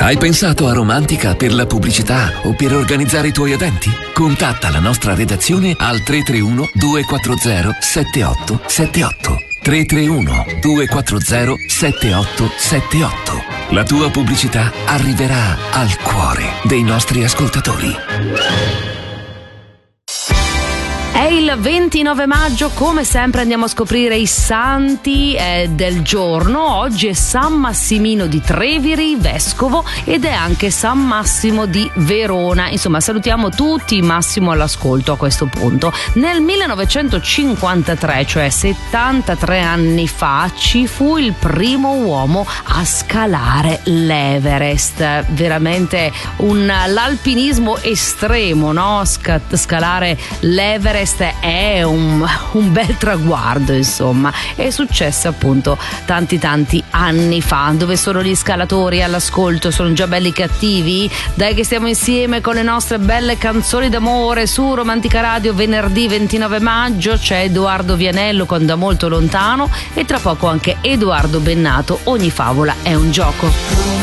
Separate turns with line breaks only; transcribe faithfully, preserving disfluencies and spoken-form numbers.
Hai pensato a Romantica per la pubblicità o per organizzare i tuoi eventi? Contatta la nostra redazione al tre tre uno due quattro zero sette otto sette otto. tre tre uno due quattro zero sette otto sette otto. La tua pubblicità arriverà al cuore dei nostri ascoltatori.
È il ventinove maggio, come sempre andiamo a scoprire i santi eh, del giorno. Oggi è San Massimino di Treviri, vescovo, ed è anche San Massimo di Verona. Insomma, salutiamo tutti Massimo all'ascolto a questo punto. Nel millenovecentocinquantatré, cioè settantatré anni fa, ci fu il primo uomo a scalare l'Everest. Veramente un l'alpinismo estremo, no? Sca- scalare l'Everest è un, un bel traguardo, insomma. È successo appunto tanti tanti anni fa. Dove sono gli scalatori all'ascolto? Sono già belli cattivi? Dai che stiamo insieme con le nostre belle canzoni d'amore su Romantica Radio. Venerdì ventinove maggio c'è Edoardo Vianello con Da Molto Lontano, e tra poco anche Edoardo Bennato, Ogni favola è un gioco.